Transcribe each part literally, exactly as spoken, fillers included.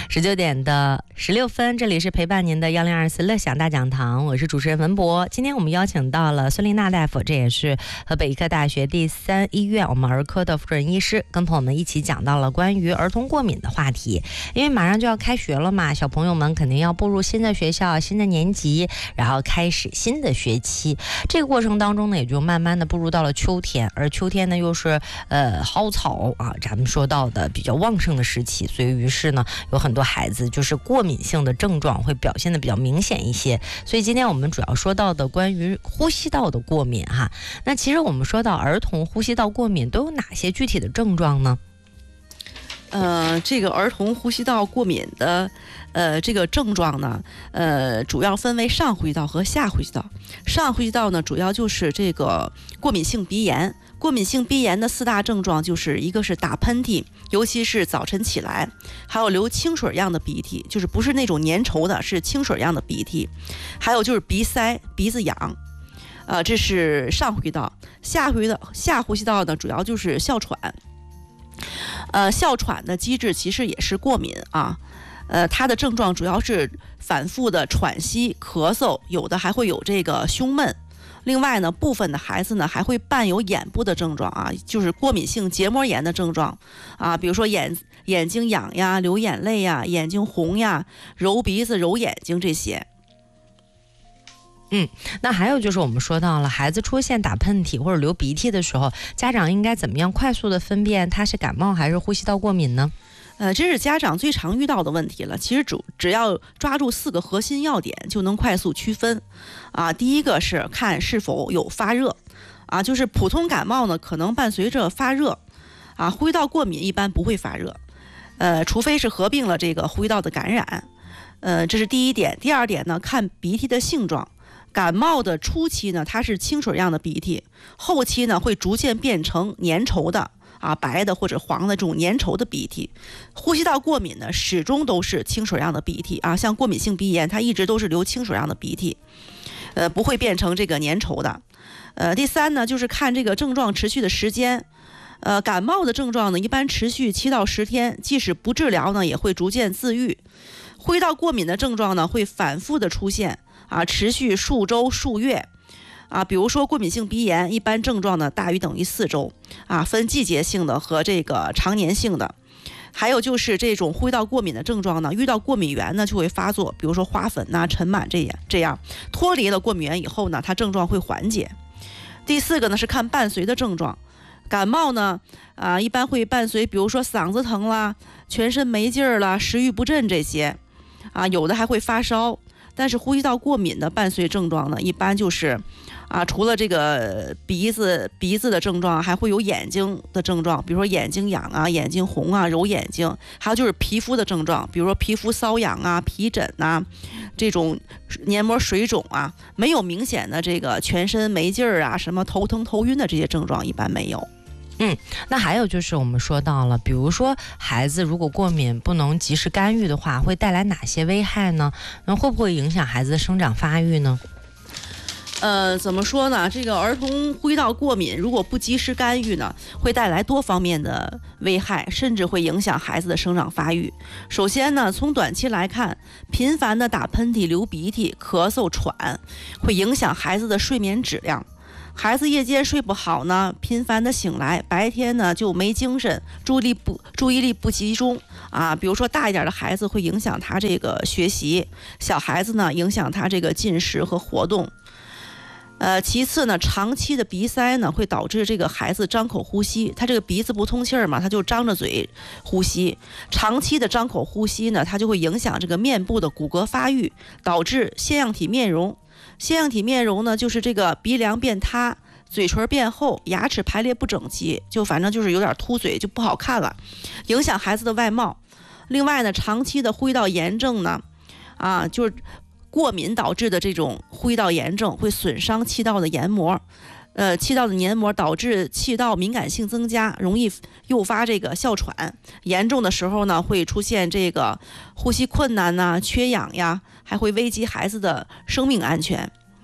十九点的十六分，这里是陪伴您的幺零二四乐享大讲堂，我是主持人文博。今天我们邀请到了孙丽娜大夫，这也是河北医科大学第三医院我们儿科的主任医师，跟朋友们一起讲到了关于儿童过敏的话题。因为马上就要开学了嘛，小朋友们肯定要步入新的学校、新的年级，然后开始新的学期。这个过程当中呢，也就慢慢的步入到了秋天，而秋天呢又是呃蒿草啊，咱们说到的比较旺盛的时期，所以于是呢，有很多孩子就是过敏性的症状会表现的比较明显一些。所以今天我们主要说到的关于呼吸道的过敏哈，那其实我们说到儿童呼吸道过敏都有哪些具体的症状呢？ 呃，这个儿童呼吸道过敏的，呃，这个症状呢，呃，主要分为上呼吸道和下呼吸道。上呼吸道呢，主要就是这个过敏性鼻炎。过敏性鼻炎的四大症状就是一个是打喷嚏，尤其是早晨起来，还有流清水样的鼻涕，就是不是那种粘稠的，是清水样的鼻涕，还有就是鼻塞、鼻子痒。呃，这是上呼吸道。下呼吸道，下呼吸道呢，主要就是哮喘。呃，哮喘的机制其实也是过敏啊，呃，它的症状主要是反复的喘息、咳嗽，有的还会有这个胸闷。另外呢，部分的孩子呢还会伴有眼部的症状啊，就是过敏性结膜炎的症状啊，比如说眼眼睛痒呀、流眼泪呀、眼睛红呀、揉鼻子、揉眼睛这些。 嗯，那还有就是我们说到了孩子出现打喷嚏或者流鼻涕的时候，家长应该怎么样快速的分辨他是感冒还是呼吸道过敏呢？ 呃，这是家长最常遇到的问题了。其实主只要抓住四个核心要点，就能快速区分。啊，第一个是看是否有发热，啊，就是普通感冒呢可能伴随着发热，啊，呼吸道过敏一般不会发热，呃，除非是合并了这个呼吸道的感染。呃，这是第一点。第二点呢，看鼻涕的性状。感冒的初期呢，它是清水样的鼻涕，后期呢会逐渐变成粘稠的啊，白的或者黄的这种粘稠的鼻涕。呼吸道过敏呢，始终都是清水样的鼻涕啊，像过敏性鼻炎，它一直都是流清水样的鼻涕，呃，不会变成这个粘稠的。呃，第三呢，就是看这个症状持续的时间。呃，感冒的症状呢，一般持续七到十天，即使不治疗呢，也会逐渐自愈。呼吸道过敏的症状呢，会反复的出现啊，持续数周数月啊。比如说过敏性鼻炎，一般症状呢大于等于四周啊，分季节性的和这个常年性的。还有就是这种呼吸道过敏的症状呢，遇到过敏源呢就会发作，比如说花粉呐、尘螨这样这样。脱离了过敏源以后呢，它症状会缓解。第四个呢是看伴随的症状。感冒呢，啊，一般会伴随，比如说嗓子疼啦、全身没劲儿啦、食欲不振这些，啊，有的还会发烧。但是呼吸道过敏的伴随症状呢，一般就是，啊，除了这个鼻子鼻子的症状，还会有眼睛的症状，比如说眼睛痒啊、眼睛红啊、揉眼睛，还有就是皮肤的症状，比如说皮肤瘙痒啊、皮疹呐、这种黏膜水肿啊，没有明显的这个全身没劲儿啊、什么头疼头晕的这些症状，一般没有。 嗯，那还有就是我们说到了，比如说孩子如果过敏不能及时干预的话，会带来哪些危害呢？那会不会影响孩子的生长发育呢？ 呃，怎么说呢？这个儿童呼吸道过敏如果不及时干预呢，会带来多方面的危害，甚至会影响孩子的生长发育。首先呢，从短期来看，频繁的打喷嚏、流鼻涕、咳嗽、喘，会影响孩子的睡眠质量。孩子夜间睡不好呢，频繁的醒来，白天呢就没精神，注意力不注意力不集中啊。比如说大一点的孩子会影响他这个学习，小孩子呢影响他这个进食和活动。呃，其次呢，长期的鼻塞呢会导致这个孩子张口呼吸，他这个鼻子不通气儿嘛，他就张着嘴呼吸。长期的张口呼吸呢，它就会影响这个面部的骨骼发育，导致腺样体面容。腺样体面容呢，就是这个鼻梁变塌，嘴唇变厚，牙齿排列不整齐，就反正就是有点凸嘴，就不好看了，影响孩子的外貌。另外呢，长期的呼吸道炎症呢，啊，就是过敏导致的这种呼吸道炎症会损伤气道的黏膜，呃，气道的黏膜导致气道敏感性增加，容易诱发这个哮喘。严重的时候呢，会出现这个呼吸困难呐、缺氧呀，还会危及孩子的生命安全。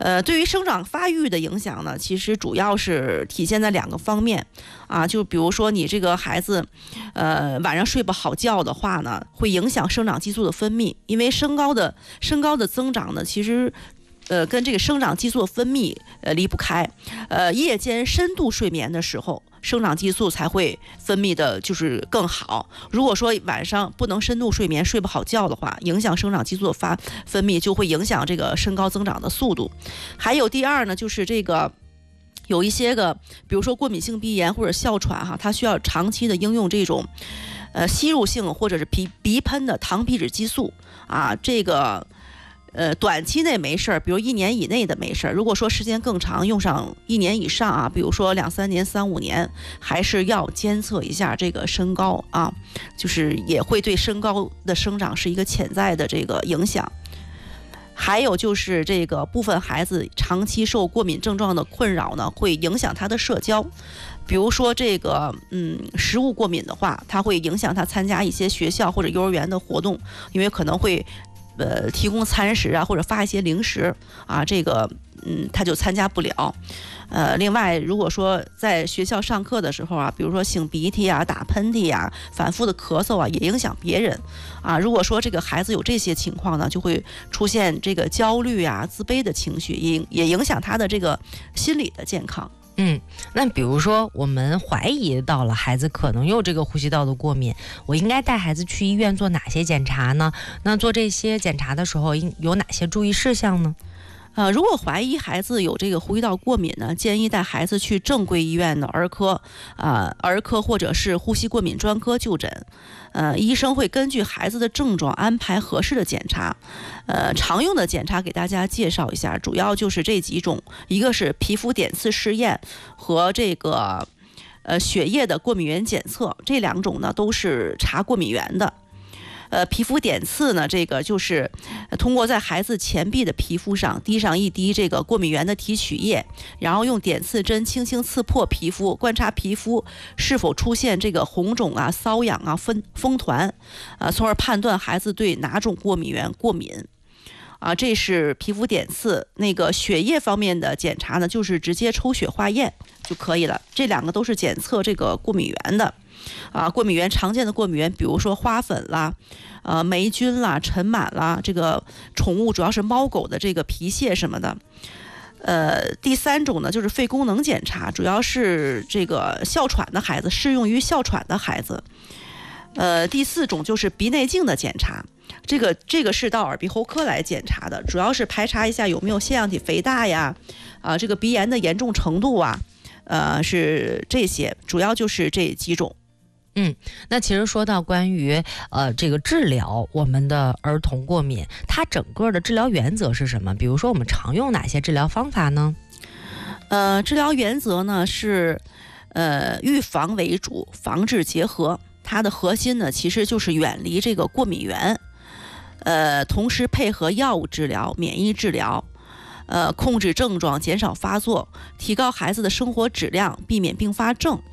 呃，对于生长发育的影响呢，其实主要是体现在两个方面啊，就比如说你这个孩子，呃，晚上睡不好觉的话呢，会影响生长激素的分泌，因为身高的身高的增长呢，其实。呃，跟这个生长激素的分泌呃离不开，呃，夜间深度睡眠的时候，生长激素才会分泌的就是更好。如果说晚上不能深度睡眠，睡不好觉的话，影响生长激素的发分泌，就会影响这个身高增长的速度。还有第二呢，就是这个。有一些个，比如说过敏性鼻炎或者哮喘哈，它需要长期的应用这种，呃，吸入性或者是鼻鼻喷的糖皮质激素啊，这个。呃，短期内没事儿，比如一年以内的没事儿。如果说时间更长，用上一年以上啊，比如说两三年、三五年，还是要监测一下这个身高啊，就是也会对身高的生长是一个潜在的这个影响。还有就是这个部分孩子长期受过敏症状的困扰呢，会影响他的社交。比如说这个嗯食物过敏的话，它会影响他参加一些学校或者幼儿园的活动，因为可能会。呃，提供餐食啊，或者发一些零食啊，这个嗯，他就参加不了。呃，另外，如果说在学校上课的时候啊，比如说擤鼻涕啊、打喷嚏呀、反复的咳嗽啊，也影响别人啊。如果说这个孩子有这些情况呢，就会出现这个焦虑啊、自卑的情绪，也也影响他的这个心理的健康。 嗯，那比如说我们怀疑到了孩子可能有这个呼吸道的过敏，我应该带孩子去医院做哪些检查呢？那做这些检查的时候应有哪些注意事项呢？ 呃，如果怀疑孩子有这个呼吸道过敏呢，建议带孩子去正规医院的儿科，啊、呃，儿科或者是呼吸过敏专科就诊。呃，医生会根据孩子的症状安排合适的检查。呃，常用的检查给大家介绍一下，主要就是这几种，一个是皮肤点刺试验和这个呃血液的过敏原检测，这两种呢都是查过敏源的。呃，皮肤点刺呢，这个就是通过在孩子前臂的皮肤上滴上一滴这个过敏原的提取液，然后用点刺针轻轻刺破皮肤，观察皮肤是否出现这个红肿啊、瘙痒啊、风风团啊，从而判断孩子对哪种过敏源过敏。啊，这是皮肤点刺。那个血液方面的检查呢，就是直接抽血化验就可以了。这两个都是检测这个过敏源的。啊，过敏源常见的过敏源，比如说花粉啦、呃霉菌啦、尘螨啦，这个宠物主要是猫狗的这个皮屑什么的。呃，第三种呢就是肺功能检查，主要是这个哮喘的孩子，适用于哮喘的孩子。呃，第四种就是鼻内镜的检查，这个这个是到耳鼻喉科来检查的，主要是排查一下有没有腺样体肥大呀，啊，这个鼻炎的严重程度啊，呃，是这些，主要就是这几种。 嗯，那其实说到关于呃这个治疗我们的儿童过敏，它整个的治疗原则是什么？比如说我们常用哪些治疗方法呢？ 呃，治疗原则呢是呃预防为主，防治结合。它的核心呢其实就是远离这个过敏源，呃，同时配合药物治疗、免疫治疗，呃，控制症状，减少发作，提高孩子的生活质量，避免并发症。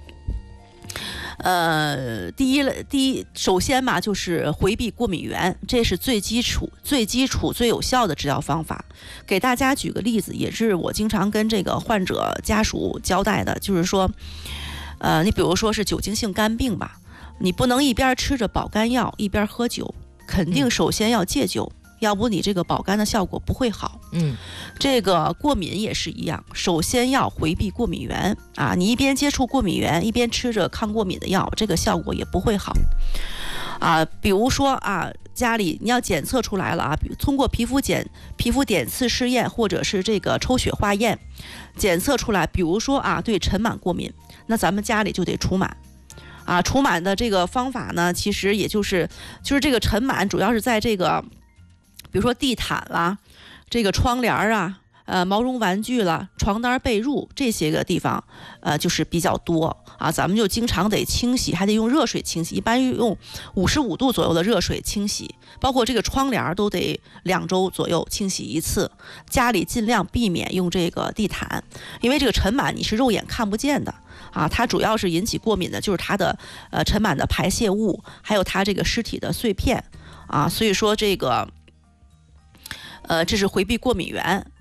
呃，第一，第一，首先嘛，就是回避过敏源，这是最基础、最基础、最有效的治疗方法。给大家举个例子，也是我经常跟这个患者家属交代的，就是说，呃，你比如说是酒精性肝病吧，你不能一边吃着保肝药一边喝酒，肯定首先要戒酒。嗯，要不你这个保肝的效果不会好。 嗯， 这个过敏也是一样，首先要回避过敏源啊，你一边接触过敏源，一边吃着抗过敏的药，这个效果也不会好啊。比如说啊，家里你要检测出来了啊，比如通过皮肤检、皮肤点刺试验，或者是这个抽血化验检测出来，比如说啊对尘螨过敏，那咱们家里就得除螨。啊，除螨的这个方法呢，其实也就是就是这个尘螨主要是在这个，比如说地毯啦、这个窗帘啊、呃毛绒玩具啦、床单被褥这些个地方，呃就是比较多啊，咱们就经常得清洗，还得用热水清洗，一般用五十五度左右的热水清洗，包括这个窗帘都得两周左右清洗一次。家里尽量避免用这个地毯，因为这个尘螨你是肉眼看不见的。啊，它主要是引起过敏的，就是它的呃尘螨的排泄物，还有它这个尸体的碎片啊，所以说这个呃这是回避过敏源。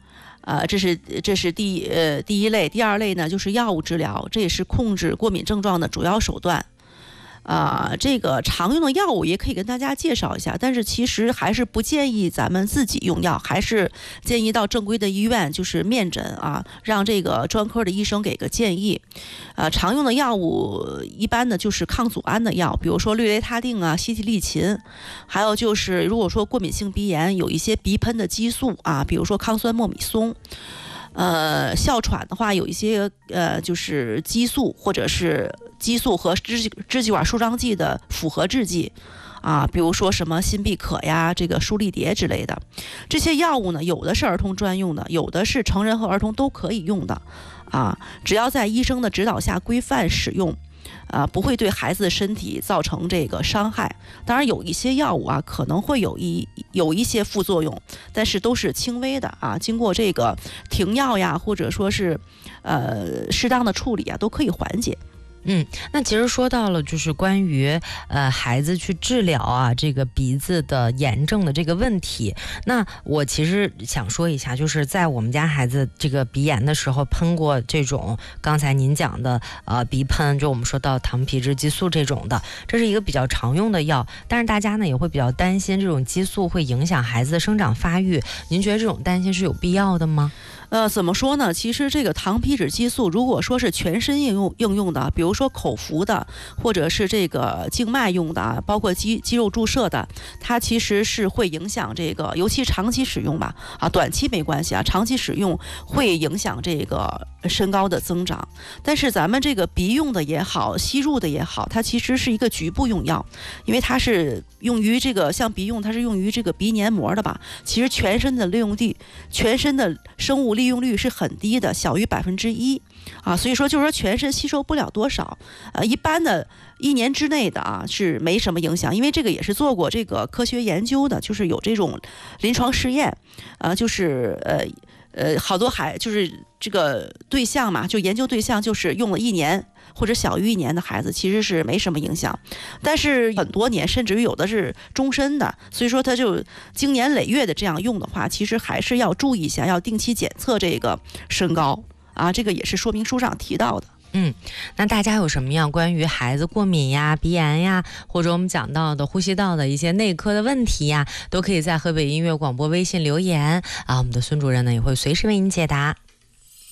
呃，这是这是第呃第一类。第二类呢，就是药物治疗，这也是控制过敏症状的主要手段。啊、呃，这个常用的药物也可以跟大家介绍一下，但是其实还是不建议咱们自己用药，还是建议到正规的医院，就是面诊啊，让这个专科的医生给个建议。呃，常用的药物一般的就是抗组胺的药，比如说氯雷他定啊、西替利嗪，还有就是如果说过敏性鼻炎，有一些鼻喷的激素啊，比如说抗酸莫米松。呃，哮喘的话，有一些呃，就是激素或者是激素和支支气管舒张剂的复合制剂啊，比如说什么辛必可呀、这个舒利蝶之类的。这些药物呢，有的是儿童专用的，有的是成人和儿童都可以用的啊，只要在医生的指导下规范使用。啊，不会对孩子的身体造成这个伤害。当然，有一些药物啊，可能会有一有一些副作用，但是都是轻微的啊。经过这个停药呀，或者说是呃适当的处理啊，都可以缓解。 嗯，那其实说到了就是关于呃孩子去治疗啊这个鼻子的炎症的这个问题，那我其实想说一下，就是在我们家孩子这个鼻炎的时候喷过这种刚才您讲的呃鼻喷，就我们说到糖皮质激素这种的，这是一个比较常用的药，但是大家呢也会比较担心这种激素会影响孩子的生长发育，您觉得这种担心是有必要的吗？ 呃，怎么说呢？其实这个糖皮质激素，如果说是全身应用应用的，比如说口服的，或者是这个静脉用的，包括肌肌肉注射的，它其实是会影响这个，尤其长期使用吧，啊，短期没关系啊，长期使用会影响这个身高的增长。但是咱们这个鼻用的也好，吸入的也好，它其实是一个局部用药，因为它是用于这个像鼻用，它是用于这个鼻黏膜的吧。其实全身的利用率，全身的生物利用率是很低的，小于百分之一啊，所以说就是说全身吸收不了多少，呃，一般的一年之内的啊是没什么影响，因为这个也是做过这个科学研究的，就是有这种临床试验，呃，就是呃呃好多孩就是这个对象嘛，就研究对象就是用了一年或者小于一年的孩子，其实是没什么影响，但是很多年甚至于有的是终身的，所以说他就经年累月的这样用的话，其实还是要注意一下，要定期检测这个身高啊，这个也是说明书上提到的。 嗯，那大家有什么样关于孩子过敏呀、鼻炎呀，或者我们讲到的呼吸道的一些内科的问题呀，都可以在河北音乐广播微信留言啊，我们的孙主任呢也会随时为您解答。